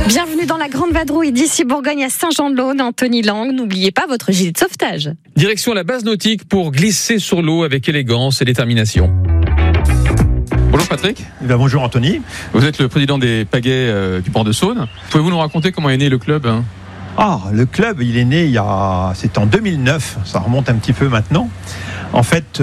Bienvenue dans la Grande Vadrouille d'ici Bourgogne à Saint-Jean-de-Laune. Anthony Lang, n'oubliez pas votre gilet de sauvetage. Direction la base nautique pour glisser sur l'eau avec élégance et détermination. Bonjour Patrick. Bonjour Anthony. Vous êtes le président des pagaies du port de Saône. Pouvez-vous nous raconter comment est né le club ? Le club, il est né c'est en 2009, ça remonte un petit peu maintenant. En fait,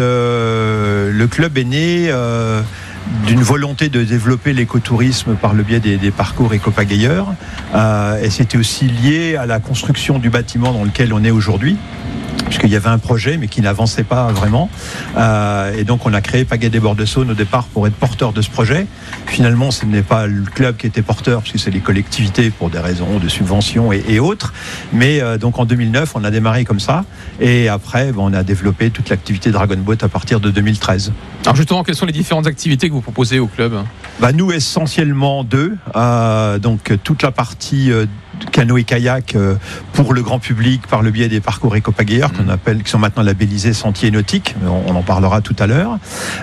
le club est né d'une volonté de développer l'écotourisme par le biais des parcours éco-pagayeurs. Et c'était aussi lié à la construction du bâtiment dans lequel on est aujourd'hui, puisqu'il y avait un projet mais qui n'avançait pas vraiment. Et donc on a créé Pagaie des Bords de Saône au départ pour être porteur de ce projet. Finalement, ce n'est pas le club qui était porteur, puisque c'est les collectivités pour des raisons de subventions et autres. Mais donc en 2009, on a démarré comme ça. Et après, on a développé toute l'activité Dragon Boat à partir de 2013. Alors justement, quelles sont les différentes activités que vous proposez au club ? Nous, essentiellement deux. Donc toute la partie canoë-kayak pour le grand public par le biais des parcours éco-pagayeurs qui sont maintenant labellisés sentiers nautiques. On en parlera tout à l'heure.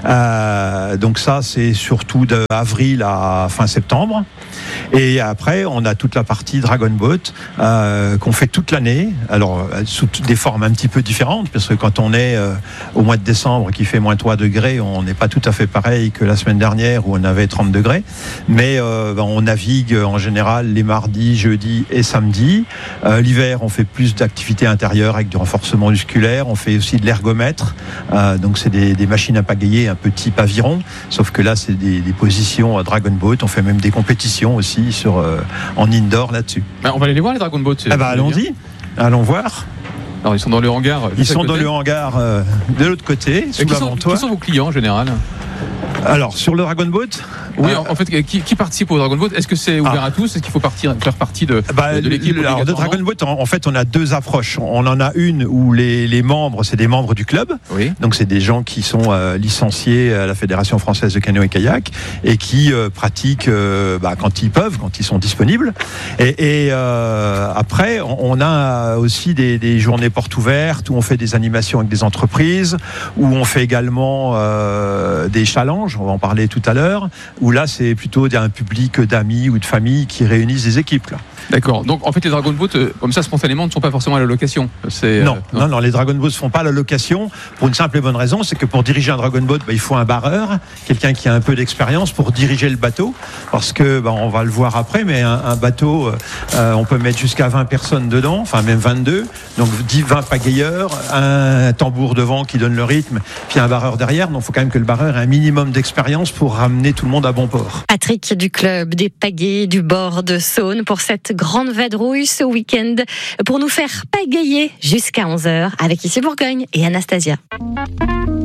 Donc ça, c'est surtout d'avril à fin septembre. Et après, on a toute la partie Dragon Boat qu'on fait toute l'année. Alors, sous des formes un petit peu différentes, parce que quand on est au mois de décembre qui fait moins 3 degrés, on n'est pas tout à fait pareil que la semaine dernière où on avait 30 degrés. Mais on navigue en général les mardis, jeudis et samedis. L'hiver, on fait plus d'activités intérieures avec du renforcement musculaire. On fait aussi de l'ergomètre. Donc, c'est des machines à pagayer un peu type aviron. Sauf que là, c'est des positions Dragon Boat. On fait même des compétitions aussi en indoor là-dessus. On va aller les voir les Dragon Boat. Allons-y, allons voir. Alors ils sont dans le hangar. Ils sont dans le hangar de l'autre côté, sous l'avant-toit. Qui sont vos clients en général ? Alors sur le Dragon Boat, en fait, qui participe au Dragon Boat ? Est-ce que c'est ouvert à tous ? Est-ce qu'il faut faire partie de l'équipe ? Alors de Dragon Boat, en fait, on a deux approches. On en a une où les membres, c'est des membres du club. Oui. Donc c'est des gens qui sont licenciés à la Fédération française de canoë-kayak et qui pratiquent quand ils peuvent, quand ils sont disponibles. Et après, on a aussi des journées portes ouvertes où on fait des animations avec des entreprises, où on fait également des challenges. On va en parler tout à l'heure. Où là, c'est plutôt un public d'amis ou de familles qui réunissent des équipes. Là. D'accord. Donc, en fait, les Dragon Boat, comme ça, spontanément, ne sont pas forcément à la location. Non, les Dragon Boat ne font pas à la location pour une simple et bonne raison, c'est que pour diriger un Dragon Boat, il faut un barreur, quelqu'un qui a un peu d'expérience pour diriger le bateau, parce que, on va le voir après, mais un bateau, on peut mettre jusqu'à 20 personnes dedans, enfin même 22, donc 20 pagayeurs, un tambour devant qui donne le rythme, puis un barreur derrière, donc il faut quand même que le barreur ait un minimum d'expérience pour ramener tout le monde à bon port. Patrick du club des pagaies du bord de Saône pour cette grande vadrouille ce week-end pour nous faire pagayer jusqu'à 11h avec Ici Bourgogne et Anastasia.